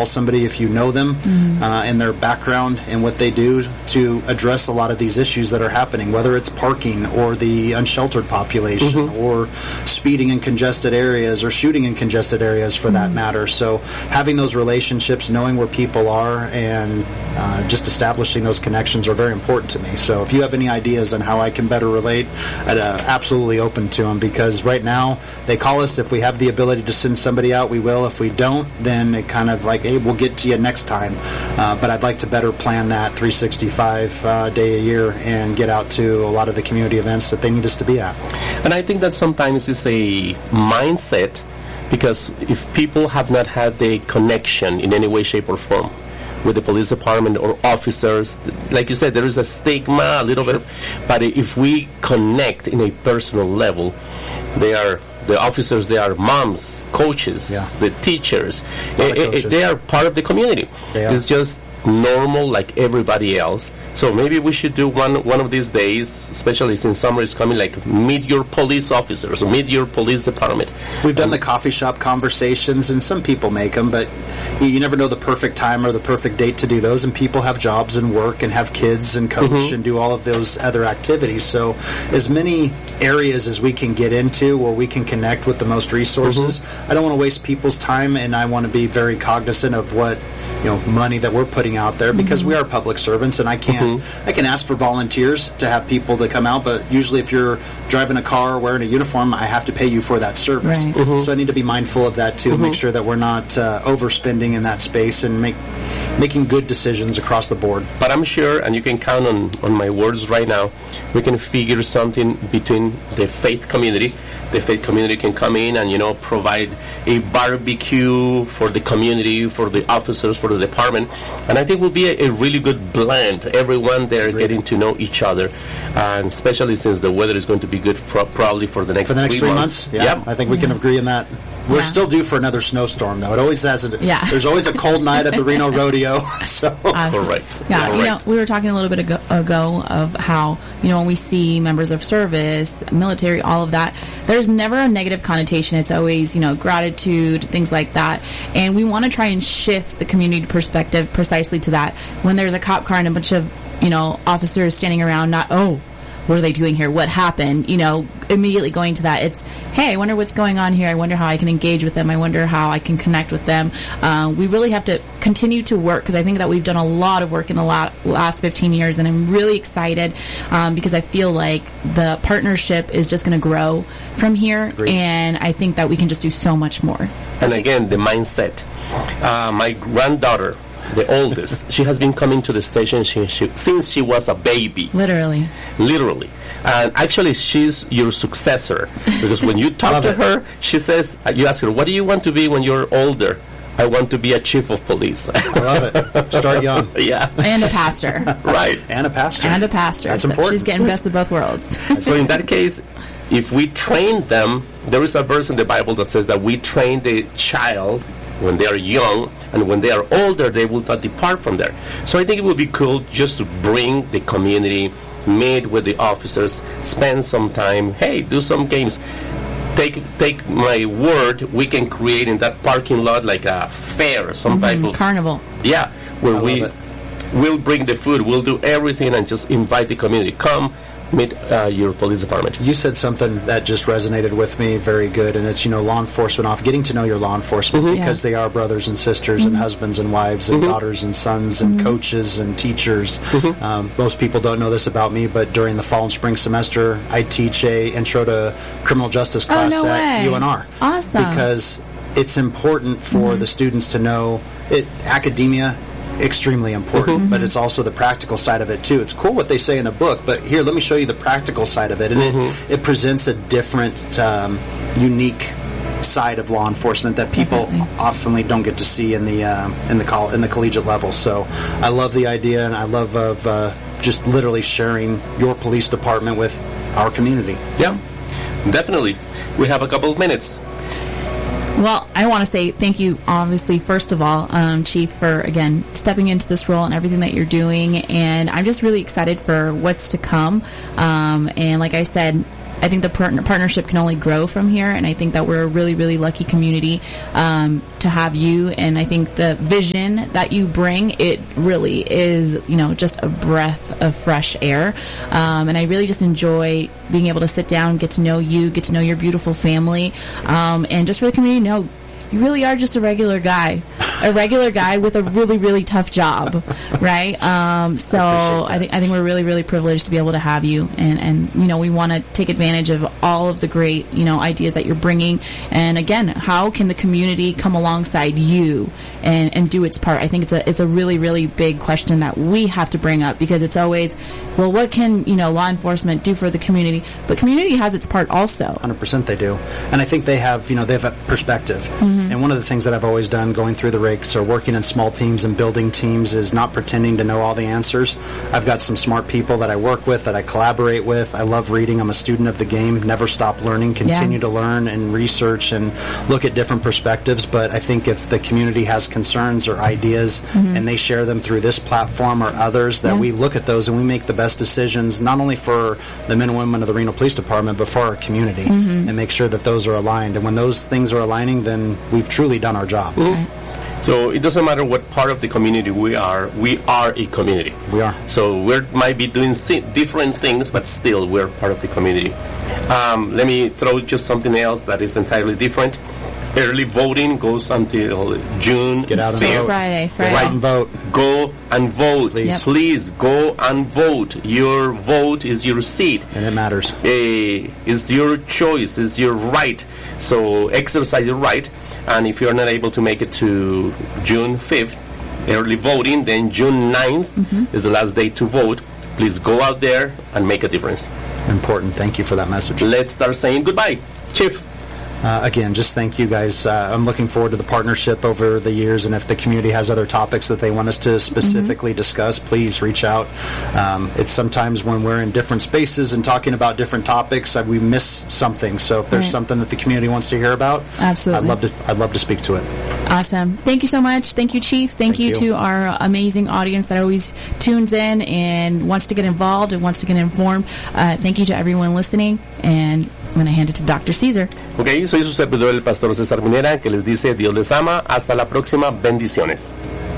call somebody if you know them and their background and what they do to address a lot of these issues that are happening, whether it's parking or the unsheltered population or speeding in congested areas or shooting in congested areas for that matter. So having those relationships, knowing where people are, and just establishing those connections are very important to me. So if you have any ideas on how I can better relate, I'd absolutely open to them, because right now they call us. If we have the ability to send somebody out, we will. If we don't, then it kind of like, hey, we'll get to you next time. But I'd like to better plan that 365 day a year and get out to a lot of the community events that they need us to be at. And I think that sometimes it's a mindset, because if people have not had the connection in any way, shape, or form with the police department or officers, like you said, there is a stigma a little bit, but if we connect in a personal level, the officers, they are moms, coaches, the teachers. They are part of the community. It's just normal like everybody else. So maybe we should do one of these days, especially since summer is coming, like meet your police officers, meet your police department. We've done the coffee shop conversations, and some people make them, but you never know the perfect time or the perfect date to do those, and people have jobs and work and have kids and coach and do all of those other activities. So as many areas as we can get into where we can connect with the most resources. I don't want to waste people's time, and I want to be very cognizant of what money that we're putting out there, because we are public servants, and I can ask for volunteers to have people that come out, but usually if you're driving a car or wearing a uniform, I have to pay you for that service. So I need to be mindful of that too, make sure that we're not overspending in that space, and making good decisions across the board. But I'm sure, and you can count on my words right now, we can figure something between the faith community. The faith community can come in and, provide a barbecue for the community, for the officers, for the department. And I think it will be a really good blend. Everyone there getting to know each other. And especially since the weather is going to be good probably for the next 3 months. Yeah, I think we can agree on that. We're still due for another snowstorm, though. It always has. There's always a cold night at the Reno Rodeo. So correct. Yeah, we were talking a little bit ago of how when we see members of service, military, all of that, there's never a negative connotation. It's always gratitude, things like that, and we want to try and shift the community perspective precisely to that. When there's a cop car and a bunch of officers standing around, not what are they doing here? What happened? Immediately going to that. It's, hey, I wonder what's going on here. I wonder how I can engage with them. I wonder how I can connect with them. We really have to continue to work, because I think that we've done a lot of work in the last 15 years, and I'm really excited because I feel like the partnership is just going to grow from here. Great. And I think that we can just do so much more. And again, the mindset. My granddaughter, the oldest, she has been coming to the station since she was a baby. Literally. And actually, she's your successor, because when you talk to her, she says, you ask her, what do you want to be when you're older? I want to be a chief of police. I love it. Start young. Yeah. And a pastor. Right. And a pastor. That's so important. She's getting best of both worlds. So in that case, if we train them, there is a verse in the Bible that says that we train the child when they are young, and when they are older, they will not depart from there. So I think it would be cool just to bring the community, meet with the officers, spend some time, do some games. Take my word, we can create in that parking lot like a fair, some type of carnival. Yeah, where we'll bring the food, we'll do everything, and just invite the community. Come, meet your police department. You said something that just resonated with me very good, and it's, law enforcement getting to know your law enforcement, because they are brothers and sisters and husbands and wives and daughters and sons and coaches and teachers. Most people don't know this about me, but during the fall and spring semester, I teach a intro to criminal justice class at UNR. Awesome. Because it's important for the students to know academia, extremely important, but it's also the practical side of it too. It's cool what they say in a book, but here, let me show you the practical side of it, and it presents a different, unique side of law enforcement that people often don't get to see in the collegiate level. So I love the idea, and I love just literally sharing your police department with our community. Yeah, definitely. We have a couple of minutes. Well, I want to say thank you, obviously, first of all, Chief, for, again, stepping into this role and everything that you're doing. And I'm just really excited for what's to come. And like I said, I think the partnership can only grow from here, and I think that we're a really, really lucky community to have you. And I think the vision that you bring, it really is, just a breath of fresh air. And I really just enjoy being able to sit down, get to know you, get to know your beautiful family, and just for the community, you really are just a regular guy with a really, really tough job, right? So I think we're really, really privileged to be able to have you, and we want to take advantage of all of the great, ideas that you're bringing. And again, how can the community come alongside you and do its part? I think it's a really, really big question that we have to bring up, because it's always, well, what can, law enforcement do for the community? But community has its part also. 100% they do. And I think they have a perspective. Mm-hmm. And one of the things that I've always done going through the RICS or working in small teams and building teams is not pretending to know all the answers. I've got some smart people that I work with, that I collaborate with. I love reading. I'm a student of the game. Never stop learning. Continue to learn and research and look at different perspectives. But I think if the community has concerns or ideas and they share them through this platform or others, that we look at those and we make the best decisions, not only for the men and women of the Reno Police Department, but for our community, and make sure that those are aligned. And when those things are aligning, then we've truly done our job. So it doesn't matter what part of the community we are a community. We are. So we might be doing different things, but still we're part of the community. Let me throw just something else that is entirely different. Early voting goes until June. Get out and vote. Friday. Get out and vote. Go and vote. Please. Please go and vote. Your vote is your seat. And it matters. It's your choice. It's your right. So exercise your right. And if you're not able to make it to June 5th, early voting, then June 9th is the last day to vote. Please go out there and make a difference. Important. Thank you for that message. Let's start saying goodbye. Chief. Again, just thank you guys. I'm looking forward to the partnership over the years, and if the community has other topics that they want us to specifically discuss, please reach out. It's sometimes when we're in different spaces and talking about different topics, we miss something. So if there's something that the community wants to hear about, absolutely, I'd love to speak to it. Awesome. Thank you so much. Thank you, Chief. Thank you to our amazing audience that always tunes in and wants to get involved and wants to get informed. Thank you to everyone listening, and I'm going to hand it to Dr. Caesar. Ok, soy su servidor, el pastor César Minera, que les dice Dios les ama. Hasta la próxima. Bendiciones.